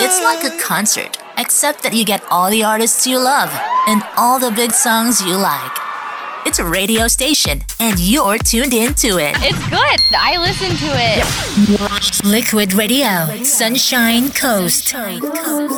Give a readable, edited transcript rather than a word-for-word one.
It's like a concert, except that you get all the artists you love and all the big songs you like. It's a radio station, and you're tuned into it. It's good. I listen to it. Liquid Radio, Sunshine Coast.